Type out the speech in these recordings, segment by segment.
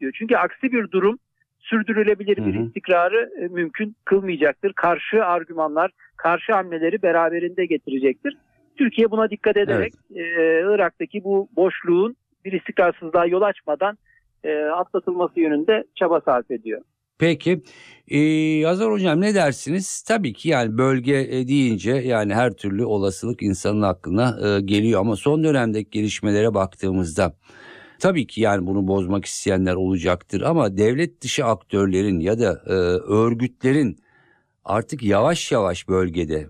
istiyor. Çünkü aksi bir durum sürdürülebilir bir istikrarı mümkün kılmayacaktır. Karşı argümanlar, karşı hamleleri beraberinde getirecektir. Türkiye buna dikkat ederek Irak'taki bu boşluğun bir istikrarsızlığa yol açmadan atlatılması yönünde çaba sarf ediyor. Peki Hazar Hocam ne dersiniz? Tabii ki yani bölge deyince yani her türlü olasılık insanın aklına geliyor ama son dönemdeki gelişmelere baktığımızda tabii ki yani bunu bozmak isteyenler olacaktır ama devlet dışı aktörlerin ya da örgütlerin artık yavaş yavaş bölgede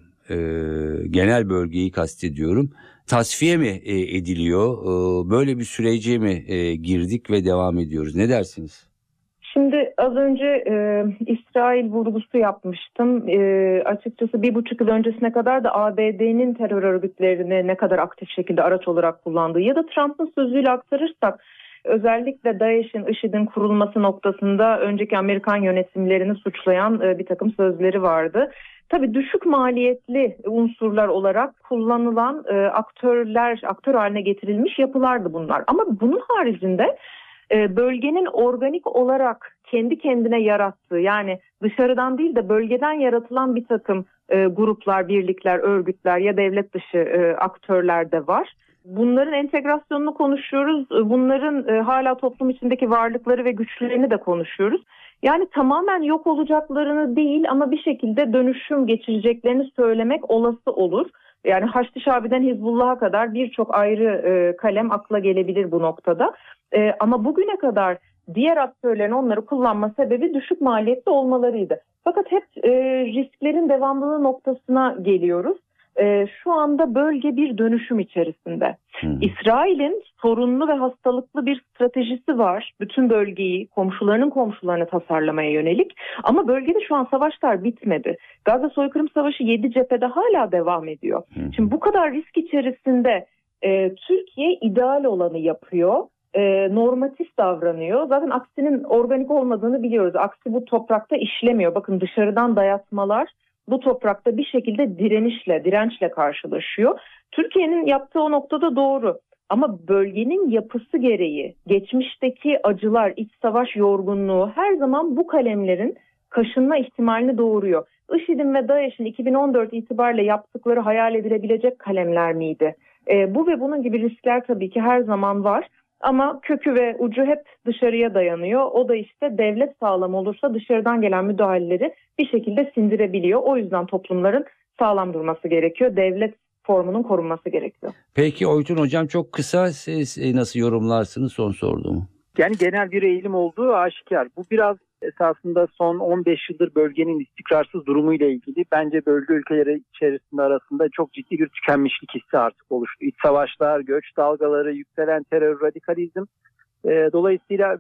genel bölgeyi kastediyorum tasfiye mi ediliyor? Böyle bir sürece mi girdik ve devam ediyoruz? Ne dersiniz? Şimdi az önce İsrail vurgusu yapmıştım. Açıkçası 1,5 yıl öncesine kadar da ABD'nin terör örgütlerini ne kadar aktif şekilde araç olarak kullandığı ya da Trump'ın sözüyle aktarırsak özellikle DAEŞ'in, IŞİD'in kurulması noktasında önceki Amerikan yönetimlerini suçlayan bir takım sözleri vardı. Tabii düşük maliyetli unsurlar olarak kullanılan aktör haline getirilmiş yapılardı bunlar. Ama bunun haricinde bölgenin organik olarak kendi kendine yarattığı yani dışarıdan değil de bölgeden yaratılan bir takım gruplar, birlikler, örgütler ya devlet dışı aktörler de var. Bunların entegrasyonunu konuşuyoruz. Bunların hala toplum içindeki varlıkları ve güçlerini de konuşuyoruz. Yani tamamen yok olacaklarını değil ama bir şekilde dönüşüm geçireceklerini söylemek olası olur. Yani Haçlı Şabi'den Hizbullah'a kadar birçok ayrı kalem akla gelebilir bu noktada. Ama bugüne kadar diğer aktörlerin onları kullanma sebebi düşük maliyetli olmalarıydı. Fakat hep risklerin devamlılığı noktasına geliyoruz. Şu anda bölge bir dönüşüm içerisinde. İsrail'in sorunlu ve hastalıklı bir stratejisi var. Bütün bölgeyi komşularının komşularına tasarlamaya yönelik. Ama bölgede şu an savaşlar bitmedi. Gazze soykırım savaşı 7 cephede hala devam ediyor. Şimdi bu kadar risk içerisinde Türkiye ideal olanı yapıyor. Normatif davranıyor. Zaten aksinin organik olmadığını biliyoruz. Aksi bu toprakta işlemiyor. Bakın dışarıdan dayatmalar bu toprakta bir şekilde dirençle karşılaşıyor. Türkiye'nin yaptığı o noktada doğru. Ama bölgenin yapısı gereği geçmişteki acılar, iç savaş yorgunluğu her zaman bu kalemlerin kaşınma ihtimalini doğuruyor. IŞİD'in ve DAEŞ'in 2014 itibariyle yaptıkları hayal edilebilecek kalemler miydi? Bu ve bunun gibi riskler tabii ki her zaman var. Ama kökü ve ucu hep dışarıya dayanıyor. O da işte devlet sağlam olursa dışarıdan gelen müdahaleleri bir şekilde sindirebiliyor. O yüzden toplumların sağlam durması gerekiyor. Devlet formunun korunması gerekiyor. Peki Oytun Hocam çok kısa siz nasıl yorumlarsınız son sorduğumu? Yani genel bir eğilim olduğu aşikar. Bu biraz esasında son 15 yıldır bölgenin istikrarsız durumuyla ilgili bence bölge ülkeleri içerisinde arasında çok ciddi bir tükenmişlik hissi artık oluştu. İç savaşlar, göç dalgaları, yükselen terör, radikalizm. Dolayısıyla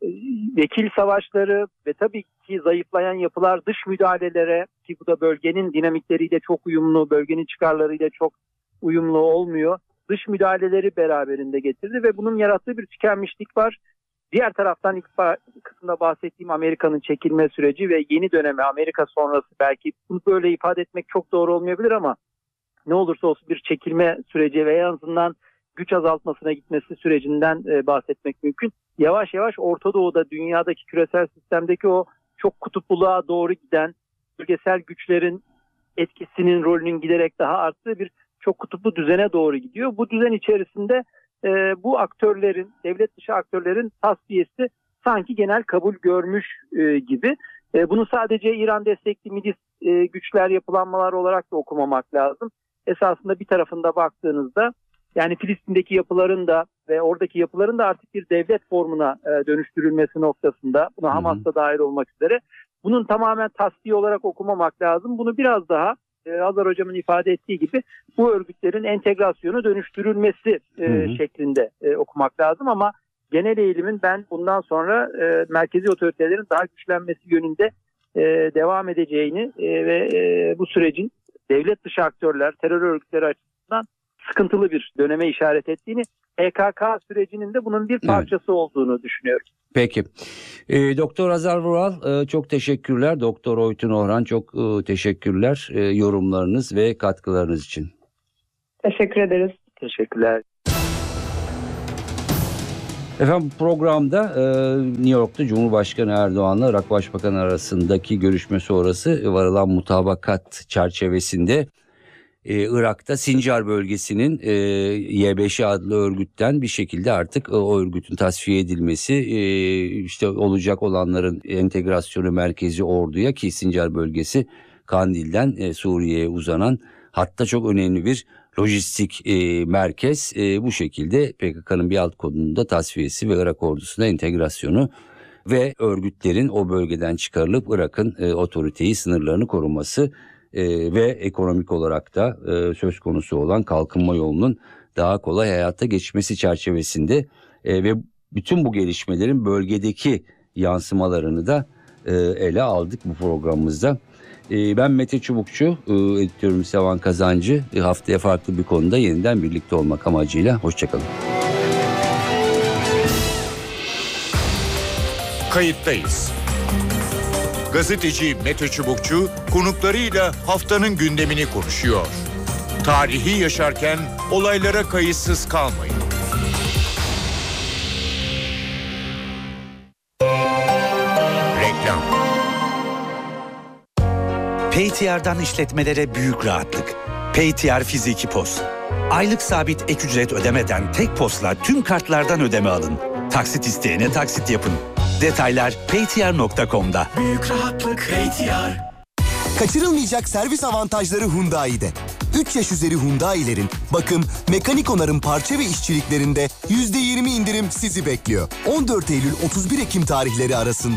vekil savaşları ve tabii ki zayıflayan yapılar dış müdahalelere ki bu da bölgenin dinamikleriyle çok uyumlu, bölgenin çıkarlarıyla çok uyumlu olmuyor. Dış müdahaleleri beraberinde getirdi ve bunun yarattığı bir tükenmişlik var. Diğer taraftan ilk kısımda bahsettiğim Amerika'nın çekilme süreci ve yeni döneme Amerika sonrası belki bunu böyle ifade etmek çok doğru olmayabilir ama ne olursa olsun bir çekilme süreci veya en azından güç azaltmasına gitmesi sürecinden bahsetmek mümkün. Yavaş yavaş Orta Doğu'da dünyadaki küresel sistemdeki o çok kutupluluğa doğru giden bölgesel güçlerin etkisinin rolünün giderek daha arttığı bir çok kutuplu düzene doğru gidiyor. Bu düzen içerisinde bu aktörlerin, devlet dışı aktörlerin tasfiyesi sanki genel kabul görmüş gibi. Bunu sadece İran destekli milis güçler, yapılanmalar olarak da okumamak lazım. Esasında bir tarafında baktığınızda yani Filistin'deki yapıların da ve oradaki yapıların da artık bir devlet formuna dönüştürülmesi noktasında, buna Hamas da dahil olmak üzere bunun tamamen tasfiye olarak okumamak lazım. Bunu biraz daha Hazar Hocam'ın ifade ettiği gibi bu örgütlerin entegrasyonu dönüştürülmesi şeklinde okumak lazım ama genel eğilimin ben bundan sonra merkezi otoritelerin daha güçlenmesi yönünde devam edeceğini ve bu sürecin devlet dışı aktörler, terör örgütleri açısından sıkıntılı bir döneme işaret ettiğini, PKK sürecinin de bunun bir parçası olduğunu düşünüyorum. Peki. Doktor Hazar Vural çok teşekkürler. Doktor Oytun Orhan çok teşekkürler yorumlarınız ve katkılarınız için. Teşekkür ederiz. Teşekkürler. Efendim programda New York'ta Cumhurbaşkanı Erdoğan'la Irak Başbakanı arasındaki görüşme sonrası varılan mutabakat çerçevesinde Irak'ta Sincar bölgesinin Y5 adlı örgütten bir şekilde artık o örgütün tasfiye edilmesi, işte olacak olanların entegrasyonu merkezi orduya, ki Sincar bölgesi Kandil'den Suriye'ye uzanan hatta çok önemli bir lojistik merkez. Bu şekilde PKK'nın bir alt kodunun da tasfiyesi ve Irak ordusuna entegrasyonu ve örgütlerin o bölgeden çıkarılıp Irak'ın otoriteyi, sınırlarını koruması ve ekonomik olarak da söz konusu olan kalkınma yolunun daha kolay hayata geçmesi çerçevesinde ve bütün bu gelişmelerin bölgedeki yansımalarını da ele aldık bu programımızda. Ben Mete Çubukçu, editörüm Sevan Kazancı. Haftaya farklı bir konuda yeniden birlikte olmak amacıyla hoşçakalın. Kayıttayız. Gazeteci Mete Çubukçu konuklarıyla haftanın gündemini konuşuyor. Tarihi yaşarken olaylara kayıtsız kalmayın. Reklam. PayTR'dan işletmelere büyük rahatlık. PayTR Fiziki POS. Aylık sabit ek ücret ödemeden tek POS'la tüm kartlardan ödeme alın. Taksit isteyene taksit yapın. Detaylar paytr.com'da. Büyük rahatlık PayTR. Kaçırılmayacak servis avantajları Hyundai'de. 3 yaş üzeri Hyundai'lerin bakım, mekanik onarım, parça ve işçiliklerinde %20 indirim sizi bekliyor. 14 Eylül 31 Ekim tarihleri arasında